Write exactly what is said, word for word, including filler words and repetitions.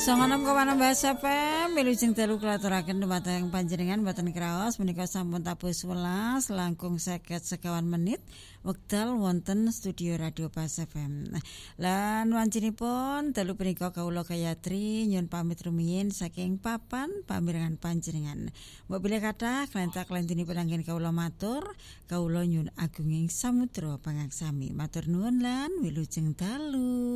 Songonom kawana Bahasa F M wilujeng telu klaturaken dhumateng panjenengan boten kraos menika sampun tabuh sewelas langkung seket sekawan menit wekdal wonten studio Radio Bahasa F M. Lan wancinipun telu punika kawula Gayatri nyuwun pamit rumiyin saking papan pamirengan panjenengan. Mbok bilih kathah klentak-klentinipun anggen kawula matur, kawula nyuwun agunging samudra pangaksami. Matur nuwun lan wilujeng dalu.